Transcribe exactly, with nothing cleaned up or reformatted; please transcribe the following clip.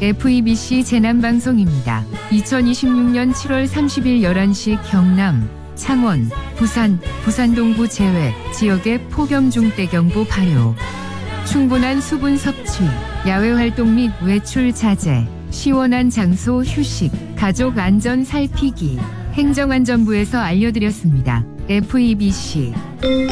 에프이비씨 재난방송입니다. 이천이십육년 칠월 삼십일 열한 시 경남, 창원, 부산, 부산 동부 제외 지역에 폭염 중대경보 발효. 충분한 수분 섭취, 야외 활동 및 외출 자제, 시원한 장소 휴식, 가족 안전 살피기. 행정안전부에서 알려드렸습니다. 에프이비씨